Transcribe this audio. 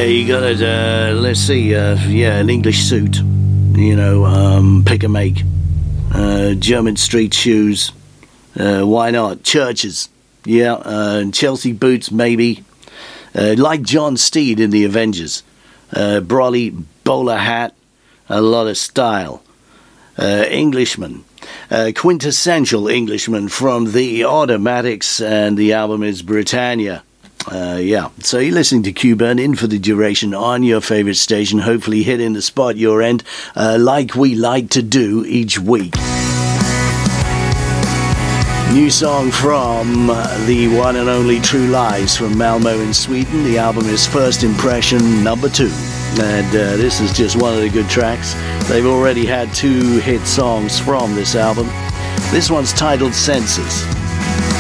You got it, let's see, an English suit, pick a make, German street shoes, why not, churches, Chelsea boots maybe, like John Steed in The Avengers, brolly bowler hat, a lot of style, Englishman, quintessential Englishman from the Automatics, and the album is Britannia. So you're listening to Q-Burn in for the duration on your favourite station, hopefully hitting the spot your end, like we like to do each week. New song from the one and only True Lies from Malmo in Sweden. The album is First Impression number 2. And this is just one of the good tracks. They've already had 2 hit songs from this album. This one's titled Senses.